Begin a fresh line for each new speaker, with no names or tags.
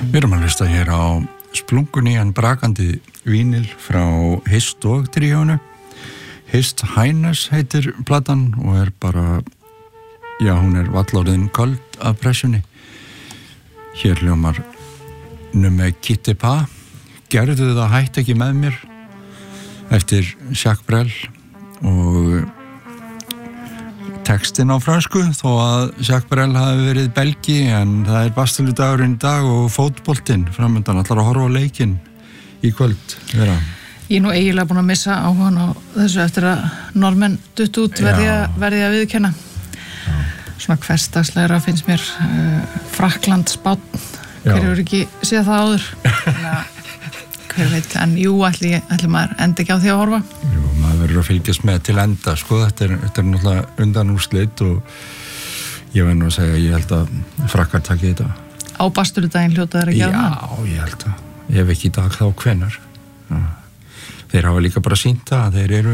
Við erum að hlusta hér á splunkunýjan brakandi vínil frá Hist og tríónu. Hist Highness heitir platan og bara, já, hún vallorðin köld af pressunni. Hér hljómar Numme Kitte Pa, Gerðu það hætt ekki með mér, eftir Jacques Brel og textin á fransku, þó að Jacques Brel hafi verið belgi, en það Basteludagurinn í dag og fótboltinn framöndan, allar að horfa á leikinn í kvöld. Vera.
Ég nú eiginlega búin að missa áhugan á þessu eftir að normenn dutt út verði að viðurkenna. Svona hversdagslegra finnst mér Frakkland, Spánn, hver hefur ekki séð það áður? Hver veit, en jú, ætli maður endi ekki á því að horfa?
Jú, maður verður að fylgjast með til enda, sko, þetta er náttúrulega undanúrslit og ég verð nú að segja, ég held að Frakkar taki þetta.
Á Basteludaginn hljóta þeir að gera það?
Já, ég held að, ef ekki í dag þá hvenær. Þeir hafa líka bara sýnt það, þeir eru